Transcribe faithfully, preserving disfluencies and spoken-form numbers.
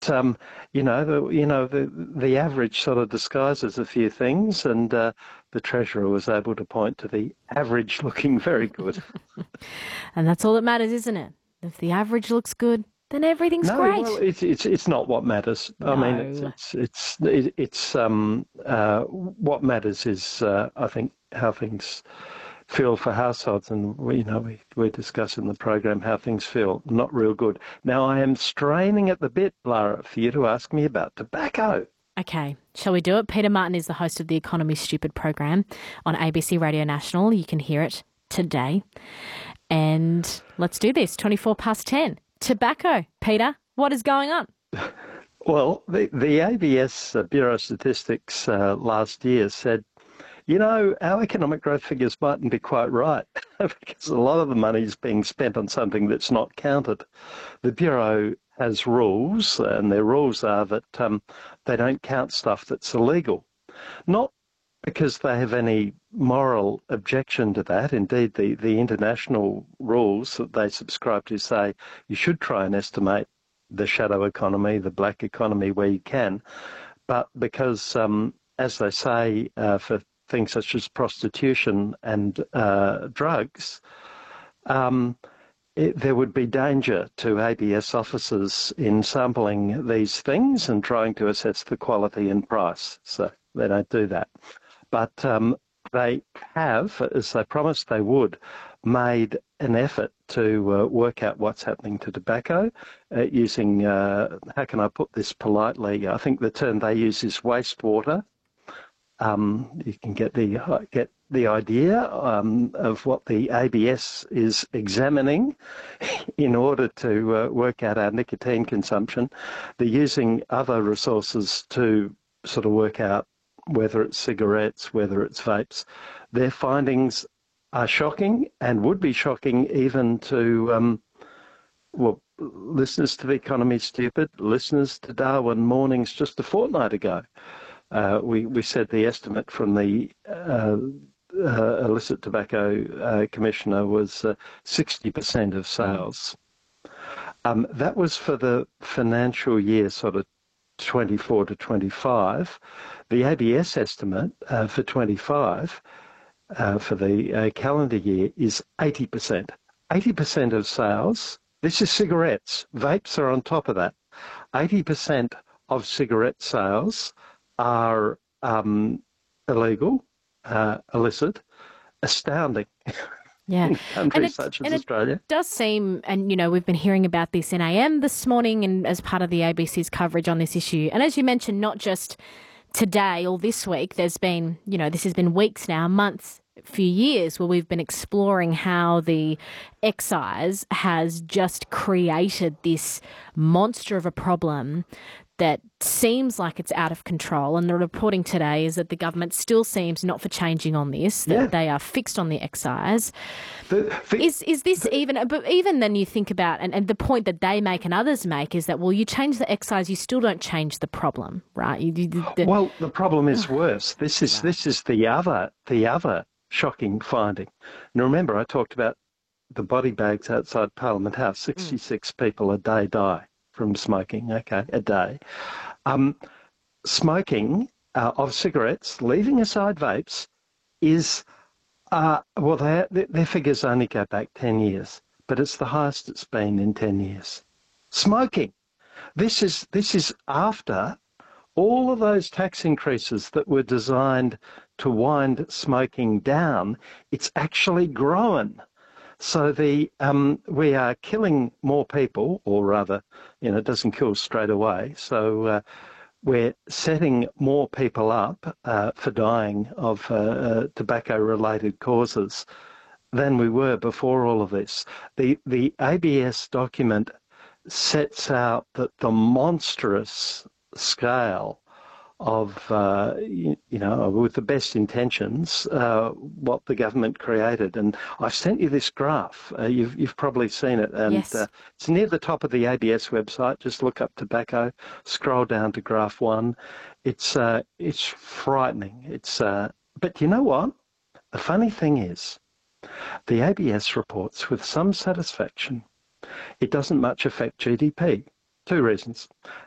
But um, you know, the, you know, the the average sort of disguises a few things, and uh, the treasurer was able to point to the average looking very good. And that's all that matters, isn't it? If the average looks good, then everything's No, well, great. it's it's it's not what matters. I mean, it's No. it's it's it, it's um uh what matters is uh, I think how things feel for households, and we, you know, we we discuss in the program how things feel not real good. Now, I am straining at the bit, Lara, for you to ask me about tobacco. Okay, shall we do it? Peter Martin is the host of the Economy Stupid program on A B C Radio National. You can hear it today. And let's do this. twenty-four past ten. Tobacco. Peter, what is going on? Well, the the A B S uh, Bureau of Statistics uh, last year said, you know, our economic growth figures mightn't be quite right because a lot of the money is being spent on something that's not counted. The Bureau has rules, and their rules are that um, they don't count stuff that's illegal. Not because they have any moral objection to that. Indeed, the, the international rules that they subscribe to say you should try and estimate the shadow economy, the black economy where you can. But because, um, as they say, uh, for things such as prostitution and uh, drugs, um, it, there would be danger to A B S officers in sampling these things and trying to assess the quality and price. So they don't do that. But um, they have, as they promised they would, made an effort to uh, work out what's happening to tobacco uh, using, uh, how can I put this politely? I think the term they use is wastewater. Um, you can get the uh, get the idea um, of what the A B S is examining in order to uh, work out our nicotine consumption. They're using other resources to sort of work out whether it's cigarettes, whether it's vapes. Their findings are shocking and would be shocking even to, um, well, listeners to The Economy Stupid, listeners to Darwin Mornings just a fortnight ago. Uh, we, we said the estimate from the uh, uh, illicit tobacco uh, commissioner was uh, sixty percent of sales. Um, that was for the financial year sort of twenty-four to twenty-five. The A B S estimate uh, for twenty-five, uh, for the uh, calendar year, is eighty percent. eighty percent of sales, this is cigarettes, vapes are on top of that. eighty percent of cigarette sales are um, illegal, uh, illicit, astounding. Yeah. In And countries it such as and it Australia. does seem, and you know, we've been hearing about this in A M this morning and as part of the A B C's coverage on this issue. And as you mentioned, not just today or this week, there's been, you know, this has been weeks now, months, few years where we've been exploring how the excise has just created this monster of a problem that seems like it's out of control. And the reporting today is that the government still seems not for changing on this, that Yeah. they are fixed on the excise. The, the, Is is this even, but even then you think about, and, and the point that they make and others make is that, well, you change the excise, you still don't change the problem, right? You, you, the, well, the problem is worse. This is this is the other the other shocking finding. Now remember, I talked about the body bags outside Parliament House. sixty-six mm. people a day die from smoking. Okay, a day. Um, smoking uh, of cigarettes, leaving aside vapes, is uh, well, they, their figures only go back ten years, but it's the highest it's been in ten years. Smoking. This is this is after all of those tax increases that were designed to wind smoking down. It's actually grown. So the um, we are killing more people, or rather, you know, it doesn't kill straight away. So uh, we're setting more people up uh, for dying of uh, uh, tobacco-related causes than we were before all of this. The the A B S document sets out that the monstrous scale of, uh, you, you know, with the best intentions, uh, what the government created. And I've sent you this graph. Uh, you've, you've probably seen it. And Yes. uh, it's near the top of the A B S website. Just look up tobacco, scroll down to graph one. It's, uh, it's frightening. It's, uh, but you know what? The funny thing is, the A B S reports with some satisfaction it doesn't much affect G D P. Two reasons.